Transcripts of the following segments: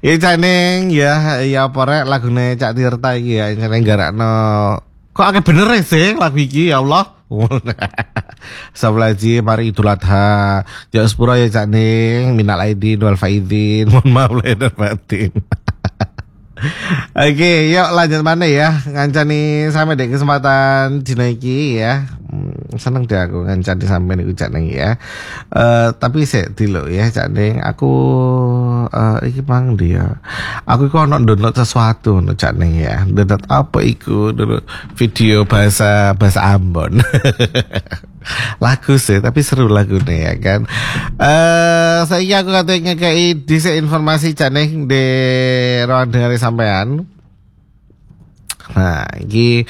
Ya Caneng ya apa rek lagune Cak Tirta iki ya Caneng garakno. Kok akeh bener sih lagu iki ya Allah. Sablaji mari Idul Adha. Ya sepura ya Caneng minal aidin wal faidin. Mohon maaf lahir dan batin. Oke, yuk lanjut mana ya? Ngancani sampai deh kesempatan dina iki ya. Seneng deh aku ngancani sampai nih Cak Neng ya. Tapi saya dulu ya Cak Neng, aku iki mang dia. Aku kok download sesuatu no Cak Neng ya. Download apa iku? Download video bahasa Ambon. Lagu sih, tapi seru lagunya ya kan. Saya aku katanya kayak di informasi Cak Neng di ruang dengar sampean. Nah, ini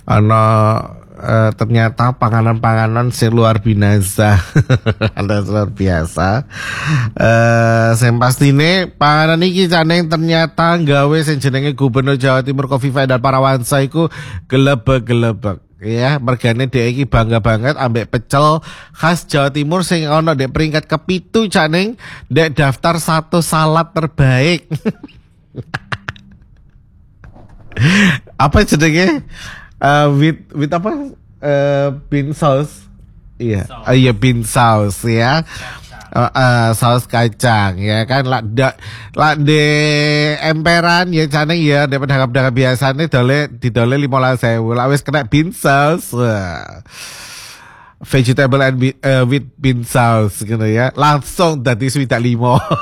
ternyata panganan-panganan sing luar biasa. Ada luar biasa. Sing pastine panganan iki Cak Neng ternyata gawe sing jenenge Gubernur Jawa Timur Kofifa Indar Parawansa iku gelebek-gelebek. Ya, mergane dhek iki bangga banget ambek pecel khas Jawa Timur sing ono di peringkat ke-7 Cak Neng, dek daftar 1 salad terbaik. Apa jenenge? With apa? Bean sauce. Iya. Iya bean sauce ya. Saus kacang ya kan lak de emperan ya Caneng ya de pedagang-pedagang biasane didole 15.000 lak wis kena bean sauce. Vegetable and with bean sauce gitu ya. Langsung dadi swidak 5.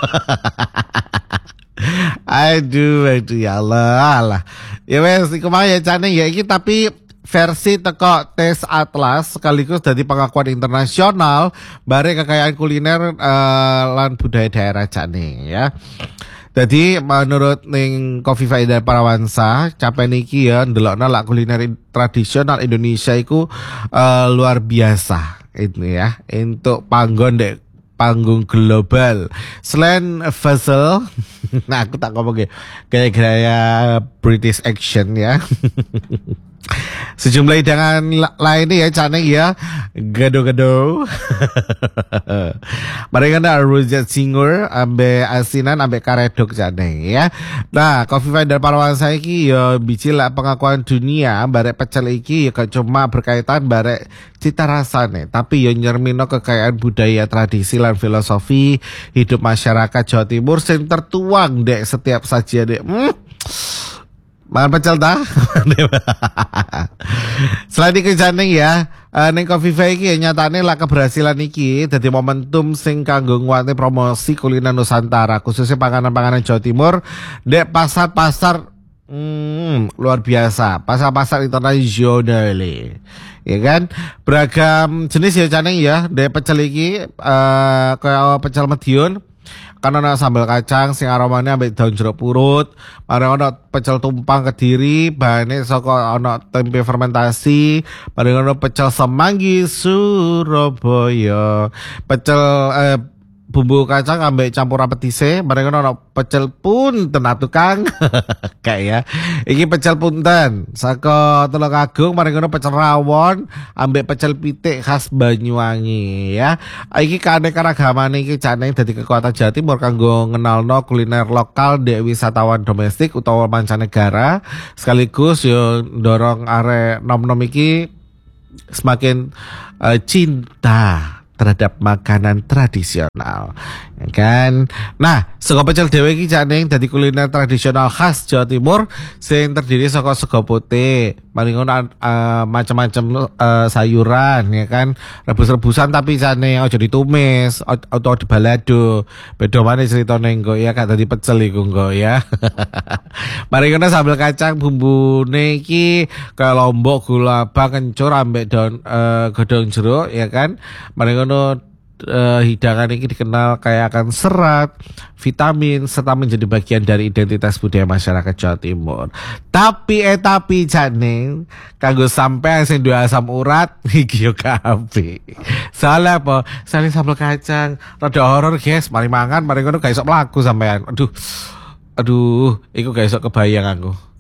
Aduh ya Allah. Ya wes iku mah ya Caneng ya iki tapi versi teko tes atlas sekaligus dari pengakuan internasional bare kekayaan kuliner lan budaya daerah Cak Neng ya. Jadi menurut ning Kofifa Indar Parawansa capek niki ya ndelokno lak kuliner tradisional Indonesia iku luar biasa itu ya untuk panggung global. Selain vessel, nah aku tak ngomong kayak gaya British action ya. Sejumlah hidangan lainnya ya Cak Neng ya, gado-gado. Mereka ada rujak cingur, ambe asinan, ambe karedok Cak Neng ya. Nah, Kofifa Indar Parawansa iki ya biji lah pengakuan dunia barek pecel iki ya gak cuma berkaitan barek cita rasane, tapi ya nyermino kekayaan budaya, tradisi lan filosofi hidup masyarakat Jawa Timur sing tertuang dek setiap sajian dek. Makan pecel dah. Selain itu Cak Neng ya, ning Kofifa iki nyatane lah keberhasilan iki dadi momentum sing kanggo nguatne promosi kuliner Nusantara khususnya panganan-panganan Jawa Timur dek pasar-pasar luar biasa, pasar-pasar internasional ya kan, beragam jenis ya Cak Neng ya, dek pecel iki kayak pecel Madiun kan ana sambal kacang sing aromane ambek daun jeruk purut, bareng ana pecel tumpang Kediri, bahane saka ana tempe fermentasi, bareng ana pecel Semanggi Surabaya, pecel bumbu kacang ambek campuran petise, bareng ana pecel punten tukang. Kayak ya. Iki pecel punten saka Tulungagung, bareng ana pecel rawon ambek pecel pitik khas Banyuwangi ya. Iki keanekaragaman iki Cak Neng dadi kekuatan Jawa Timur kanggo ngenalno kuliner lokal dek wisatawan domestik utawa mancanegara, sekaligus yo dorong arek nom-nom iki semakin cinta terhadap makanan tradisional ya kan. Nah, sego pecel dhewe iki Cak Neng dadi kuliner tradisional khas Jawa Timur sing terdiri saka sego putih, paling ngono macam-macam sayuran ya kan, rebus-rebusan tapi Cak Neng aja ditumis atau dibalado. Beda maneh critane engko ya gak dadi pecel iku engko ya. Mari ngono sambal kacang bumbune iki kaya lombok, gula abang, kencur ambek daun godhong jeruk ya kan. Mari ngono hidangan ini dikenal kaya akan serat, vitamin serta menjadi bagian dari identitas budaya masyarakat Jawa Timur. Tapi Cak Neng kanggo sampean sing duwe asam urat iki yo kabeh. Salah apa? Saling sambal kacang, rada horor guys, mari mangan, mari ngono gak iso mlaku sampean. Aduh, iku gak iso kebayang aku.